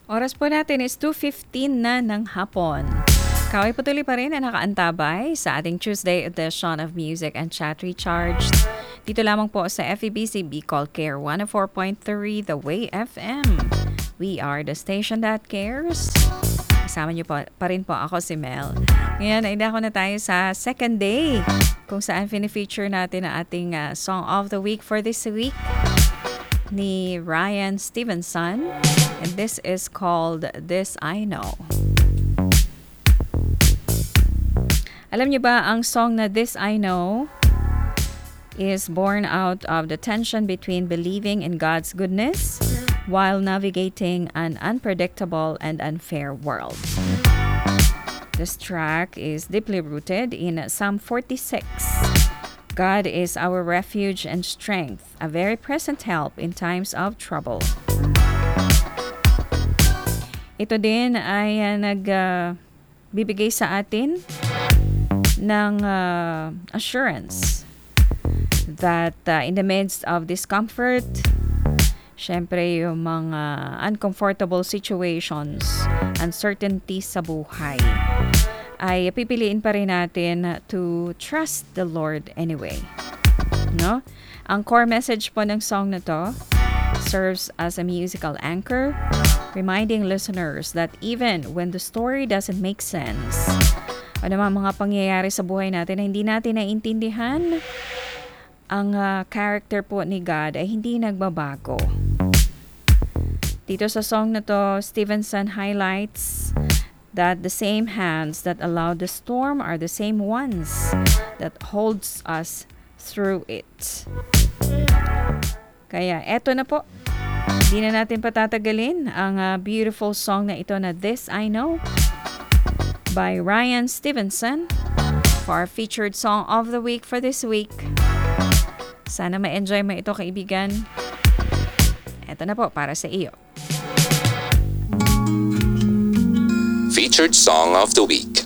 Oras po natin is 2:15 na ng hapon. Kaway patuloy pa rin na nakaantabay sa ating Tuesday edition of Music and Chat Recharged. Dito lamang po sa FEBC Bicol Care 104.3 The Way FM. We are the station that cares. Kasama niyo pa rin po ako si Mel. Ngayon ay dako na tayo sa second day kung saan fini-feature natin ang ating Song of the Week for this week ni Ryan Stevenson. And this is called This I Know. Alam niyo ba ang song na This I Know is born out of the tension between believing in God's goodness while navigating an unpredictable and unfair world. This track is deeply rooted in Psalm 46. God is our refuge and strength, a very present help in times of trouble. Ito din ay nagbibigay sa atin ng assurance that in the midst of discomfort, syempre yung mga uncomfortable situations, uncertainties sa buhay, ay pipiliin pa rin natin to trust the Lord anyway. No? Ang core message po ng song na to serves as a musical anchor, reminding listeners that even when the story doesn't make sense, o naman mga pangyayari sa buhay natin na hindi natin naiintindihan, ang character po ni God ay hindi nagbabago. Dito sa song na to, Stevenson highlights that the same hands that allowed the storm are the same ones that holds us through it. Kaya eto na po, di na natin patatagalin ang beautiful song na ito na This I Know by Ryan Stevenson for our featured song of the week for this week. Sana ma-enjoy mo ito, kaibigan. Eto na po para sa iyo. Featured Song of the Week.